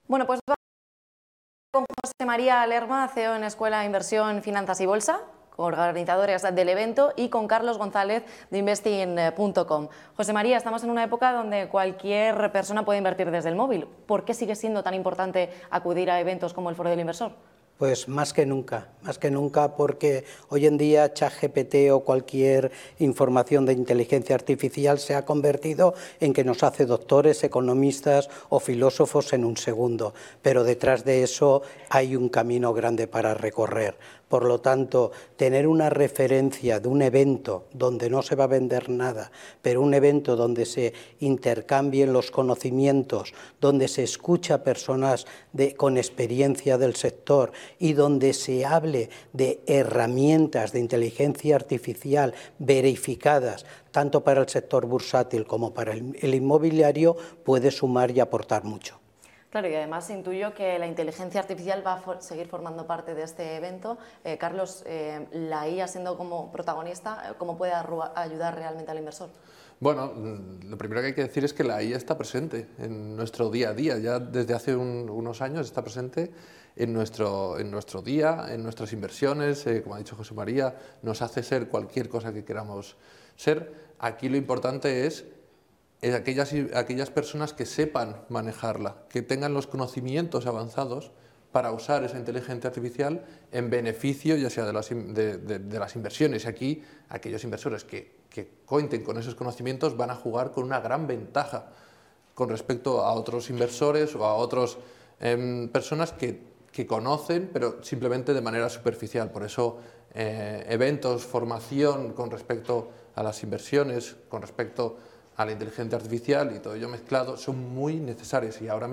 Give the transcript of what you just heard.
Bueno, pues vamos con José María Lerma, CEO en Escuela de Inversión, Finanzas y Bolsa, organizadores del evento, y con Carlos González de Investing.com. José María, estamos en una época donde cualquier persona puede invertir desde el móvil. ¿Por qué sigue siendo tan importante acudir a eventos como el Foro del Inversor? Pues más que nunca, porque hoy en día ChatGPT o cualquier información de inteligencia artificial se ha convertido en que nos hace doctores, economistas o filósofos en un segundo, pero detrás de eso hay un camino grande para recorrer. Por lo tanto, tener una referencia de un evento donde no se va a vender nada, pero un evento donde se intercambien los conocimientos, donde se escucha a personas con experiencia del sector y donde se hable de herramientas de inteligencia artificial verificadas, tanto para el sector bursátil como para el inmobiliario, puede sumar y aportar mucho. Claro, y además intuyo que la inteligencia artificial va a seguir formando parte de este evento. Carlos, la IA siendo como protagonista, ¿cómo puede ayudar realmente al inversor? Bueno, lo primero que hay que decir es que la IA está presente en nuestro día a día. Ya desde hace unos años está presente en nuestro día, en nuestras inversiones. Como ha dicho José María, nos hace ser cualquier cosa que queramos ser. Aquí lo importante es aquellas personas que sepan manejarla, que tengan los conocimientos avanzados para usar esa inteligencia artificial en beneficio ya sea de las inversiones. Y aquí aquellos inversores que cuenten con esos conocimientos van a jugar con una gran ventaja con respecto a otros inversores o a otras personas que conocen, pero simplemente de manera superficial. Por eso eventos, formación con respecto a las inversiones, con respecto a la inteligencia artificial y todo ello mezclado son muy necesarios. Y ahora